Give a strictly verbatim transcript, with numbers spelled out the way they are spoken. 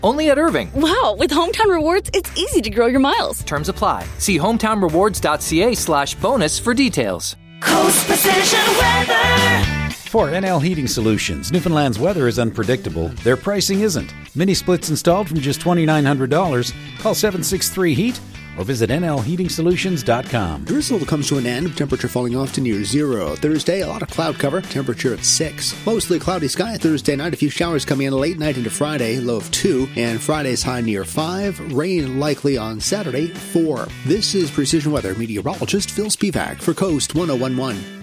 Only at Irving. Wow, with Hometown Rewards, it's easy to grow your miles. Terms apply. See hometownrewards.ca slash bonus for details. Coast Precision Weather. For N L Heating Solutions, Newfoundland's weather is unpredictable. Their pricing isn't. Mini splits installed from just two thousand nine hundred dollars. Call seven six three heat or visit N L heating solutions dot com. Drizzle comes to an end, temperature falling off to near zero. Thursday, a lot of cloud cover, temperature at six. Mostly cloudy sky Thursday night, a few showers coming in late night into Friday, low of two. And Friday's high near five. Rain likely on Saturday, four. This is Precision Weather meteorologist Phil Spivak for Coast one oh one point one.